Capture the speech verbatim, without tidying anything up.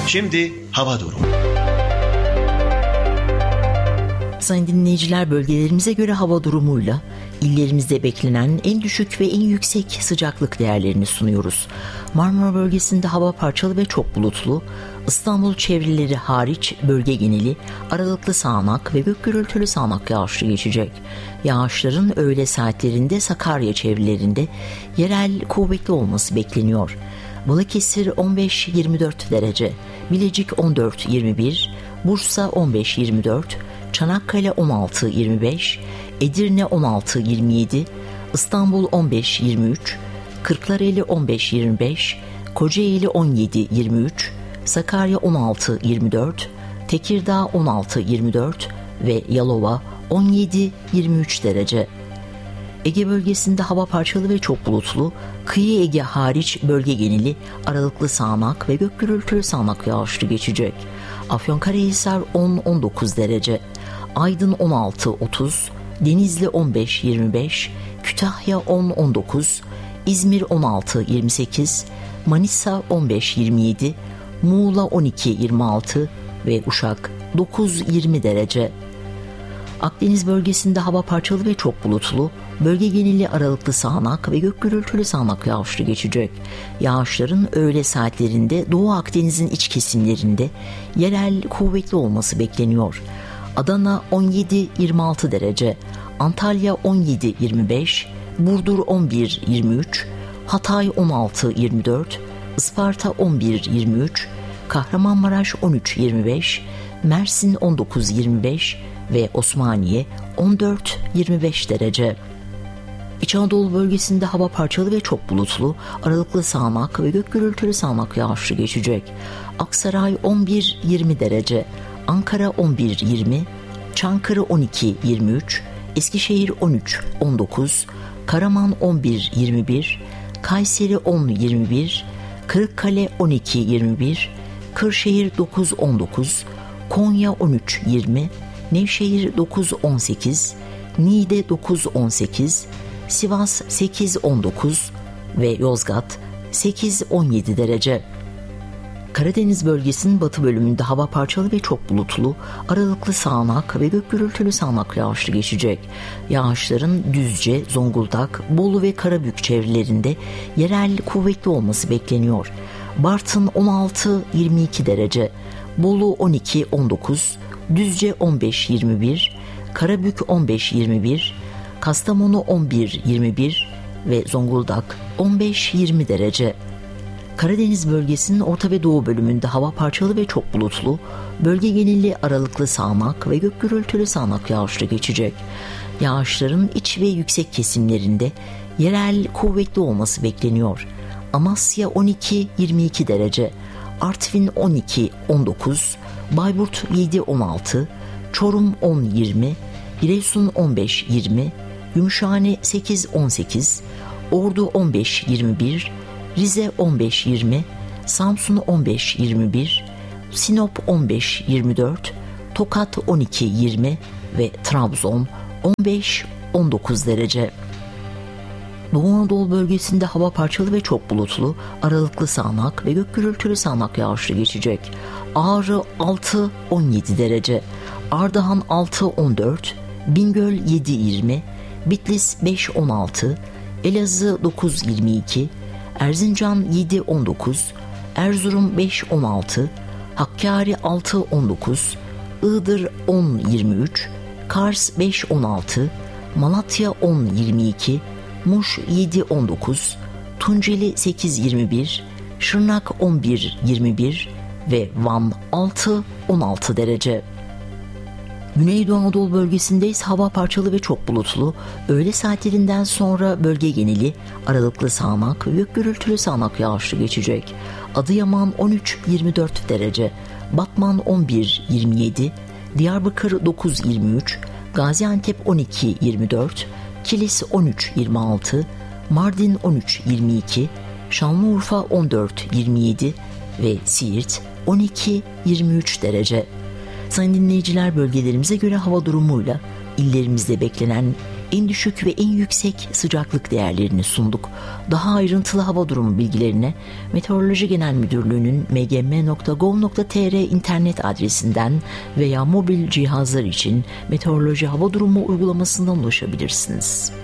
Şimdi hava durumu. Sayın dinleyiciler, bölgelerimize göre hava durumuyla illerimizde beklenen en düşük ve en yüksek sıcaklık değerlerini sunuyoruz. Marmara bölgesinde hava parçalı ve çok bulutlu. İstanbul çevreleri hariç bölge geneli aralıklı sağanak ve gök gürültülü sağanak yağışlı geçecek. Yağışların öğle saatlerinde Sakarya çevrelerinde yerel kuvvetli olması bekleniyor. Balıkesir on beş yirmi dört derece, Bilecik on dört yirmi bir, Bursa on beş yirmi dört, Çanakkale on altı yirmi beş, Edirne on altı yirmi yedi, İstanbul on beş yirmi üç, Kırklareli on beş yirmi beş, Kocaeli on yedi yirmi üç, Sakarya on altı yirmi dört, Tekirdağ on altı yirmi dört ve Yalova on yedi yirmi üç derece. Ege bölgesinde hava parçalı ve çok bulutlu, kıyı Ege hariç bölge geneli aralıklı sağanak ve gök gürültülü sağanak yağışlı geçecek. Afyonkarahisar on on dokuz derece, Aydın on altı otuz, Denizli on beş yirmi beş, Kütahya on on dokuz, İzmir on altı yirmi sekiz, Manisa on beş yirmi yedi, Muğla on iki yirmi altı ve Uşak dokuz yirmi derece. Akdeniz bölgesinde hava parçalı ve çok bulutlu, bölge geneli aralıklı sağanak ve gök gürültülü sağanak yağışlı geçecek. Yağışların öğle saatlerinde Doğu Akdeniz'in iç kesimlerinde yerel kuvvetli olması bekleniyor. Adana on yedi yirmi altı derece, Antalya on yedi yirmi beş, Burdur on bir yirmi üç, Hatay on altı yirmi dört, Isparta on bir yirmi üç, Kahramanmaraş on üç yirmi beş, Mersin on dokuz yirmi beş ve Osmaniye on dört yirmi beş derece. İç Anadolu bölgesinde hava parçalı ve çok bulutlu, aralıklı sağanak ve gök gürültülü sağanak yağışlı geçecek. Aksaray on bir yirmi derece, Ankara on bir yirmi, Çankırı on iki yirmi üç, Eskişehir on üç on dokuz, Karaman on bir yirmi bir, Kayseri on yirmi bir, Kırıkkale on iki yirmi bir, Kırşehir dokuz on dokuz, Konya on üç yirmi, Nevşehir dokuz on sekiz, Niğde dokuz on sekiz, Sivas sekiz on dokuz ve Yozgat sekiz on yedi derece. Karadeniz bölgesinin batı bölümünde hava parçalı ve çok bulutlu, aralıklı sağanak ve gök gürültülü sağanak yağışlı geçecek. Yağışların Düzce, Zonguldak, Bolu ve Karabük çevrelerinde yerel kuvvetli olması bekleniyor. Bartın on altı yirmi iki derece, Bolu on iki on dokuz, Düzce on beş yirmi bir, Karabük on beş yirmi bir, Kastamonu on bir yirmi bir ve Zonguldak on beş yirmi derece. Karadeniz bölgesinin orta ve doğu bölümünde hava parçalı ve çok bulutlu, bölge geneli aralıklı sağanak ve gök gürültülü sağanak yağışlı geçecek. Yağışların iç ve yüksek kesimlerinde yerel kuvvetli olması bekleniyor. Amasya on iki yirmi iki derece, Artvin on iki on dokuz, Bayburt yedi on altı, Çorum on yirmi, Giresun on beş yirmi, Gümüşhane sekiz on sekiz, Ordu on beş yirmi bir, Rize on beş yirmi, Samsun on beş yirmi bir, Sinop on beş yirmi dört, Tokat on iki yirmi ve Trabzon on beş on dokuz derece. Doğu Anadolu bölgesinde hava parçalı ve çok bulutlu, aralıklı sağanak ve gök gürültülü sağanak yağışlı geçecek. Ağrı altı on yedi derece, Ardahan altı on dört, Bingöl yedi yirmi, Bitlis beş on altı, Elazığ dokuz yirmi iki, Erzincan yedi on dokuz, Erzurum beş on altı, Hakkari altı on dokuz, Iğdır on yirmi üç, Kars beş on altı, Malatya on yirmi iki, Muş yedi on dokuz, Tunceli sekiz yirmi bir, Şırnak on bir yirmi bir ve Van altı on altı derece. Güneydoğu Anadolu bölgesinde ise hava parçalı ve çok bulutlu. Öğle saatlerinden sonra bölge geneli aralıklı sağanak ve gök gürültülü sağanak yağışlı geçecek. Adıyaman on üç yirmi dört derece, Batman on bir yirmi yedi, Diyarbakır dokuz yirmi üç, Gaziantep on iki yirmi dört, Kilis on üç yirmi altı, Mardin on üç yirmi iki, Şanlıurfa on dört yirmi yedi ve Siirt on iki yirmi üç derece. Sayın dinleyiciler, bölgelerimize göre hava durumuyla illerimizde beklenen en düşük ve en yüksek sıcaklık değerlerini sunduk. Daha ayrıntılı hava durumu bilgilerine Meteoroloji Genel Müdürlüğü'nün m g m nokta gov nokta t r internet adresinden veya mobil cihazlar için Meteoroloji Hava Durumu uygulamasından ulaşabilirsiniz.